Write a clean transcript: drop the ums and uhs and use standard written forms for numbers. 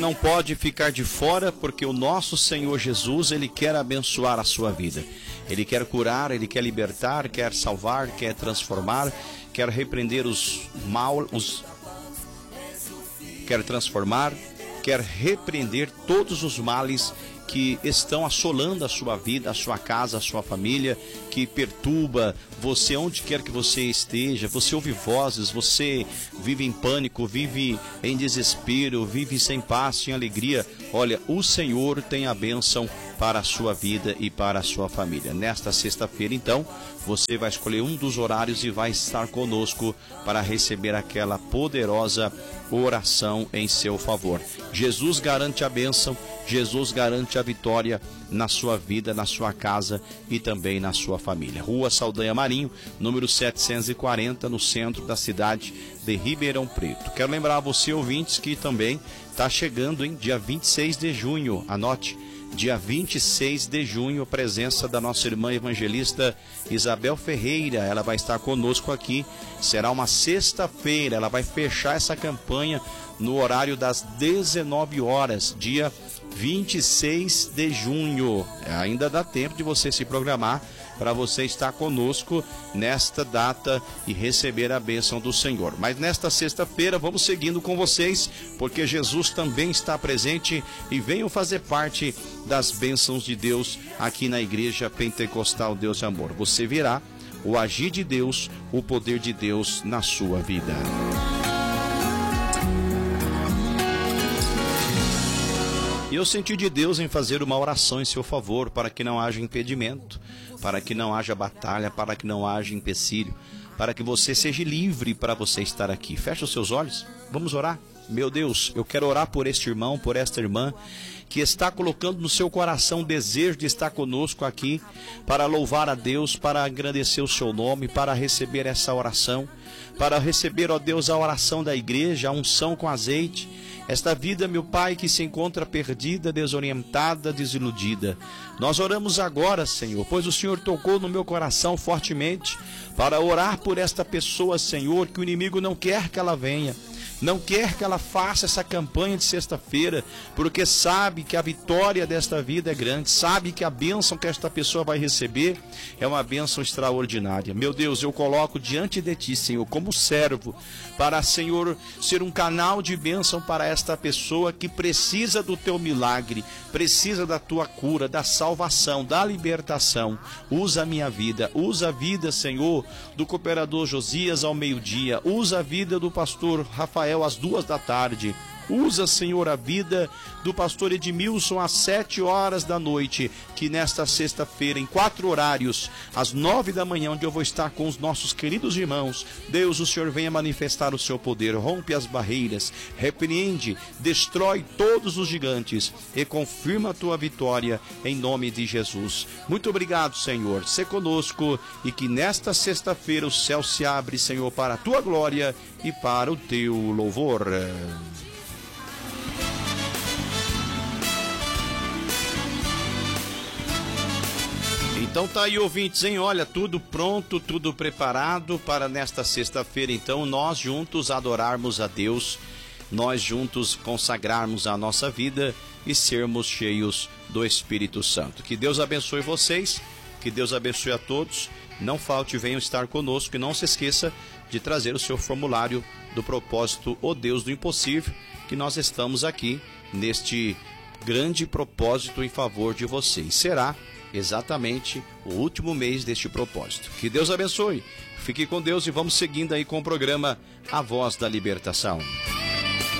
Não pode ficar de fora, porque o nosso Senhor Jesus, Ele quer abençoar a sua vida. Ele quer curar, Ele quer libertar, quer salvar, quer transformar, quer repreender quer transformar, quer repreender todos os males que estão assolando a sua vida, a sua casa, a sua família, que perturba você onde quer que você esteja. Você ouve vozes, você vive em pânico, vive em desespero, vive sem paz, sem alegria. Olha, o Senhor tem a bênção para a sua vida e para a sua família. Nesta sexta-feira, então, você vai escolher um dos horários e vai estar conosco para receber aquela poderosa oração em seu favor. Jesus garante a bênção, Jesus garante a vitória na sua vida, na sua casa e também na sua família. Rua Saldanha Marinho, número 740, no centro da cidade de Ribeirão Preto. Quero lembrar a você, ouvintes, que também está chegando, hein? Dia 26 de junho, anote. Dia 26 de junho, a presença da nossa irmã evangelista Isabel Ferreira. Ela vai estar conosco aqui. Será uma sexta-feira. Ela vai fechar essa campanha no horário das 19 horas, dia 26 de junho. Ainda dá tempo de você se programar para você estar conosco nesta data e receber a bênção do Senhor. Mas nesta sexta-feira vamos seguindo com vocês, porque Jesus também está presente, e venham fazer parte das bênçãos de Deus aqui na Igreja Pentecostal Deus de Amor. Você verá o agir de Deus, o poder de Deus na sua vida. E eu senti de Deus em fazer uma oração em seu favor, para que não haja impedimento, para que não haja batalha, para que não haja empecilho, para que você seja livre para você estar aqui. Feche os seus olhos, vamos orar. Meu Deus, eu quero orar por este irmão, por esta irmã, que está colocando no seu coração o desejo de estar conosco aqui, para louvar a Deus, para agradecer o seu nome, para receber essa oração, para receber, ó Deus, a oração da igreja, a unção com azeite. Esta vida, meu Pai, que se encontra perdida, desorientada, desiludida. Nós oramos agora, Senhor, pois o Senhor tocou no meu coração fortemente para orar por esta pessoa, Senhor, que o inimigo não quer que ela venha. Não quer que ela faça essa campanha de sexta-feira, porque sabe que a vitória desta vida é grande, sabe que a bênção que esta pessoa vai receber é uma bênção extraordinária. Meu Deus, eu coloco diante de Ti, Senhor, como servo, para, Senhor, ser um canal de bênção para esta pessoa que precisa do Teu milagre, precisa da Tua cura, da salvação, da libertação. Usa a minha vida, usa a vida, Senhor, do cooperador Josias ao meio-dia, usa a vida do pastor Rafael às 2 da tarde. Usa, Senhor, a vida do pastor Edmilson às 7 horas da noite, que nesta sexta-feira, em 4 horários, às 9 da manhã, onde eu vou estar com os nossos queridos irmãos, Deus, o Senhor venha manifestar o seu poder, rompe as barreiras, repreende, destrói todos os gigantes e confirma a tua vitória em nome de Jesus. Muito obrigado, Senhor, sê conosco, e que nesta sexta-feira o céu se abre, Senhor, para a tua glória e para o teu louvor. Então tá aí, ouvintes, hein? Olha, tudo pronto, tudo preparado para nesta sexta-feira, então, nós juntos adorarmos a Deus, nós juntos consagrarmos a nossa vida e sermos cheios do Espírito Santo. Que Deus abençoe vocês, que Deus abençoe a todos. Não falte, venham estar conosco, e não se esqueça de trazer o seu formulário do propósito O Deus do Impossível, que nós estamos aqui neste grande propósito em favor de vocês. Será exatamente o último mês deste propósito. Que Deus abençoe, fique com Deus, e vamos seguindo aí com o programa A Voz da Libertação.